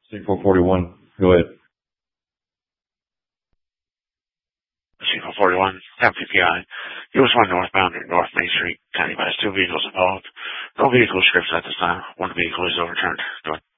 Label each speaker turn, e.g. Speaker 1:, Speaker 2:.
Speaker 1: C441. Go ahead.
Speaker 2: C441, MPPI. US 1 northbound at North Main Street. County has 2 vehicles involved. No vehicle scripts at this time. 1 vehicle is overturned. Go ahead.